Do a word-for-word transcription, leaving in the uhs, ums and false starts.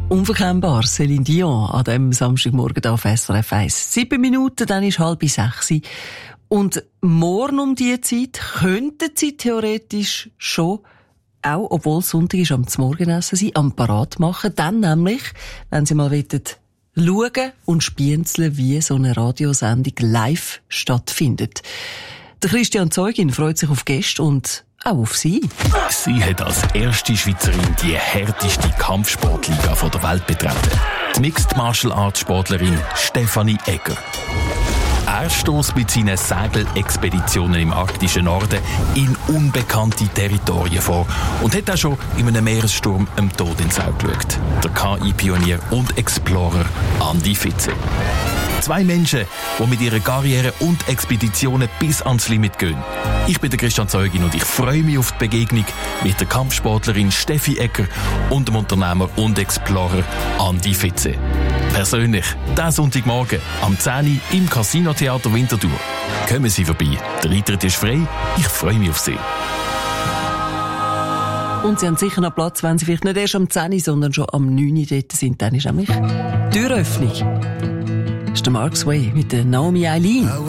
Unverkennbar, Céline Dion, an diesem Samstagmorgen auf S R F eins. Sieben Minuten, dann ist halb sechs. Und morgen um diese Zeit könnten sie theoretisch schon, auch obwohl es Sonntag ist, am Morgenessen sein, am Parat machen. Dann nämlich, wenn sie mal wollen, schauen und spienzeln, wie so eine Radiosendung live stattfindet. Der Christian Zeugin freut sich auf Gäste und auch auf sie. Sie hat als erste Schweizerin die härteste Kampfsportliga der Welt betreten. Die Mixed Martial Arts Sportlerin Stefanie Egger. Er stösst mit seinen Segelexpeditionen im arktischen Norden in unbekannte Territorien vor und hat auch schon in einem Meeressturm dem Tod ins Auge geschaut. Der K I-Pionier und Explorer Andi Fitze. Zwei Menschen, die mit ihrer Karriere und Expeditionen bis ans Limit gehen. Ich bin der Christian Zeugin und ich freue mich auf die Begegnung mit der Kampfsportlerin Steffi Egger und dem Unternehmer und Explorer Andi Fitze. Persönlich, diesen Sonntagmorgen am zehn Uhr im Casino-Theater Winterthur. Kommen Sie vorbei, der Eintritt ist frei, ich freue mich auf Sie. Und Sie haben sicher noch Platz, wenn Sie vielleicht nicht erst am zehn Uhr, sondern schon am neun Uhr dort sind. Dann ist nämlich Türöffnung. Das ist der Mark's Way mit der Naomi Eileen.